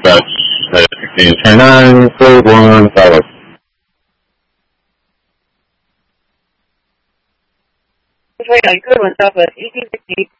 dispatch at 1629, code 1, follow. Good one, Southwest 1860.